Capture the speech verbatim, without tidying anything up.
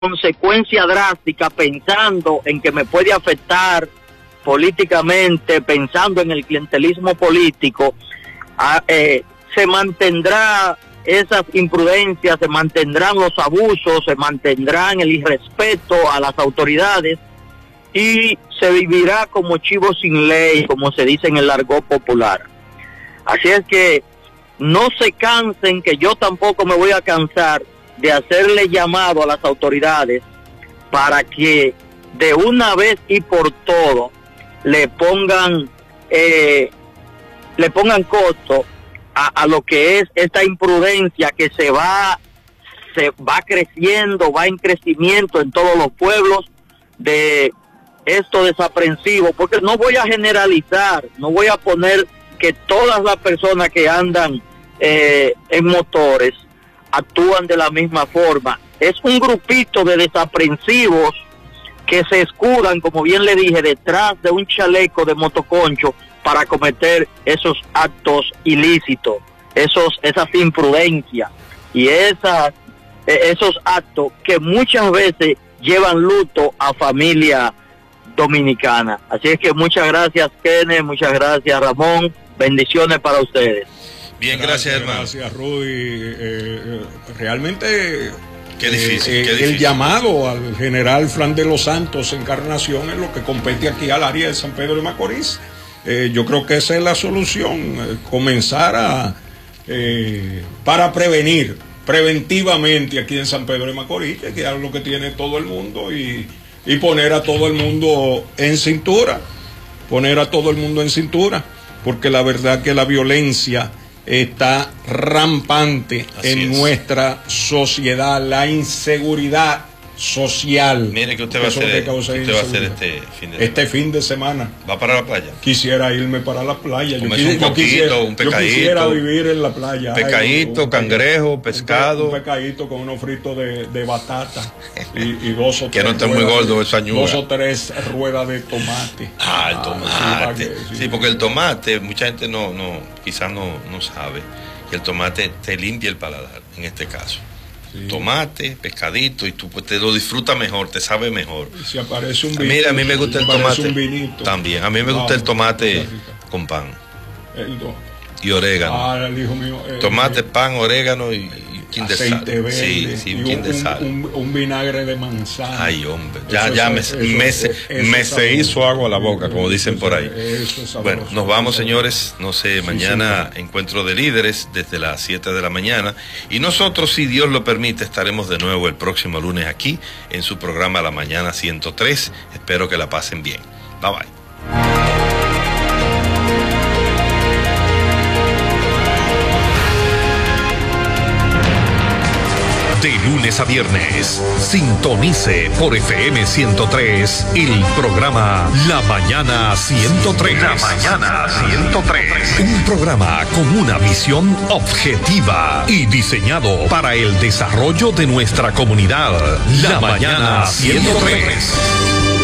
consecuencia drástica pensando en que me puede afectar políticamente, pensando en el clientelismo político, a, eh, se mantendrá esas imprudencias, se mantendrán los abusos, se mantendrán el irrespeto a las autoridades y se vivirá como chivo sin ley, como se dice en el argot popular. Así es que no se cansen, que yo tampoco me voy a cansar de hacerle llamado a las autoridades para que de una vez y por todo le pongan eh, le pongan costo a, a lo que es esta imprudencia que se va se va creciendo, va en crecimiento en todos los pueblos, de esto desaprensivo, porque no voy a generalizar, no voy a poner que todas las personas que andan eh, en motores actúan de la misma forma. Es un grupito de desaprensivos que se escudan, como bien le dije, detrás de un chaleco de motoconcho para cometer esos actos ilícitos, esos, esas imprudencias y esas, esos actos que muchas veces llevan luto a familia dominicana. Así es que muchas gracias, Kenneth, muchas gracias, Ramón, bendiciones para ustedes. Bien, gracias, gracias hermano. Gracias, Rudy. Eh, eh, realmente qué difícil, eh, qué difícil. El llamado al general Fran de los Santos Encarnación es lo que compete aquí al área de San Pedro de Macorís. Eh, yo creo que esa es la solución, eh, comenzar a eh, para prevenir preventivamente aquí en San Pedro de Macorís, que es lo que tiene todo el mundo, y, y poner a todo el mundo en cintura, poner a todo el mundo en cintura, porque la verdad que la violencia está rampante Así en es. nuestra sociedad, la inseguridad social. Mire que usted va a hacer, usted va a hacer este fin de semana. Este fin de semana. ¿Va para la playa? Quisiera irme para la playa. Yo, quis, un poquito, yo, quisiera, un pecadito, yo quisiera vivir en la playa. Pecadito, Ay, un, cangrejo, un, pescado. Un pecadito con unos fritos de, de batata y, y dos o que tres. no esté muy gordo esa ñuga. Dos o tres ruedas de tomate. Ah, el tomate. Ah, sí, que, sí. sí, porque el tomate, mucha gente no, no, quizás no, no sabe que el tomate te limpia el paladar, en este caso. Sí. Tomate, pescadito, y tú pues, te lo disfrutas mejor, te sabe mejor. Y si aparece un vinito, mira, a mí me gusta el tomate un vinito, también, a mí me gusta ah, el tomate con pan el y orégano. Ah, el hijo mío, eh, tomate, eh, pan, orégano y, y un chin de sal. Verde, sí, sí, un chin de sal. Un, un, un vinagre de manzana. Ay, hombre, ya, eso, ya me, eso, me, eso, me, me se hizo agua a la boca, como dicen por ahí. Bueno, nos vamos, señores. No sé, sí, mañana sí, encuentro de líderes desde las siete de la mañana. Y nosotros, si Dios lo permite, estaremos de nuevo el próximo lunes aquí en su programa La Mañana ciento tres. Espero que la pasen bien. Bye bye. De lunes a viernes, sintonice por F M ciento tres el programa La Mañana ciento tres. La Mañana ciento tres. Un programa con una visión objetiva y diseñado para el desarrollo de nuestra comunidad. La, La Mañana ciento tres.